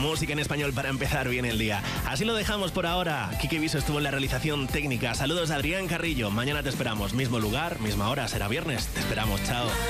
Música en español para empezar bien el día. Así lo dejamos por ahora. Quique Viso estuvo en la realización técnica. Saludos de Adrián Carrillo. Mañana te esperamos. Mismo lugar, misma hora. Será viernes. Te esperamos. Chao.